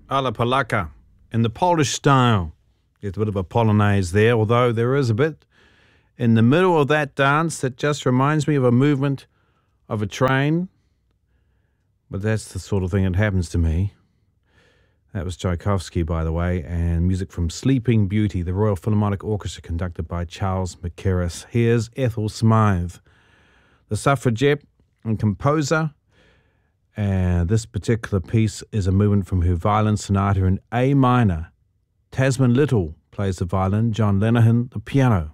Alla Polaka in the Polish style. There's a bit of a polonaise there, although there is a bit in the middle of that dance that just reminds me of a movement of a train. But that's the sort of thing that happens to me. That was Tchaikovsky, by the way, and music from Sleeping Beauty, the Royal Philharmonic Orchestra conducted by Charles Mackerras. Here's Ethel Smythe, the suffragette and composer. And this particular piece is a movement from her violin sonata in A minor. Tasman Little plays the violin, John Lenihan the piano.